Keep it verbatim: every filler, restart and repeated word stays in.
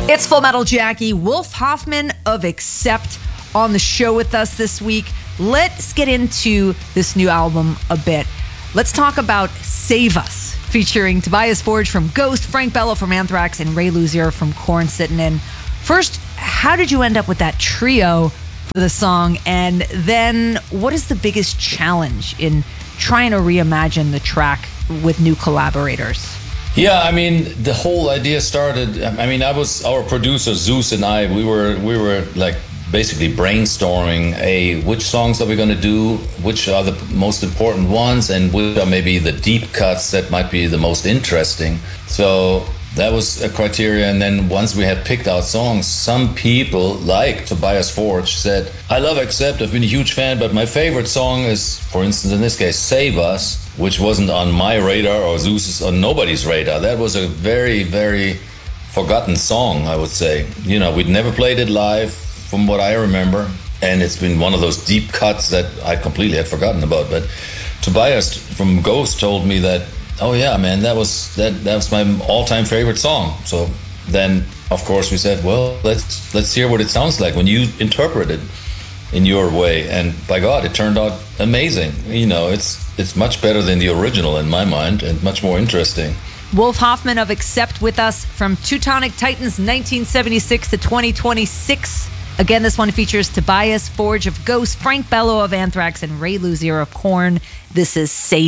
It's Full Metal Jackie, Wolf Hoffman of Accept on the show with us this week. Let's get into this new album a bit. Let's talk about Save Us, featuring Tobias Forge from Ghost, Frank Bello from Anthrax, and Ray Luzier from Korn sitting in. First, how did you end up with that trio for the song? And then what is the biggest challenge in trying to reimagine the track with new collaborators? Yeah, I mean, the whole idea started, I mean, I was, our producer, Zeus, and I, we were, we were like basically brainstorming, hey, which songs are we going to do, which are the most important ones, and which are maybe the deep cuts that might be the most interesting. So that was a criteria. And then once we had picked out songs, some people, like Tobias Forge, said, I love Accept, I've been a huge fan, but my favorite song is, for instance, in this case, Save Us, which wasn't on my radar or Zeus's, on nobody's radar. That was a very, very forgotten song, I would say. You know, we'd never played it live, from what I remember, and it's been one of those deep cuts that I completely had forgotten about. But Tobias from Ghost told me that, oh yeah, man, that was that that was my all-time favorite song. So then, of course, we said, well, let's let's hear what it sounds like when you interpret it in your way. And by God, it turned out amazing. You know, it's it's much better than the original in my mind, and much more interesting. Wolf Hoffman of Accept with us from Teutonic Titans nineteen seventy-six to twenty twenty-six. Again, this one features Tobias Forge of Ghost, Frank Bello of Anthrax, and Ray Luzier of Korn. This is Safe.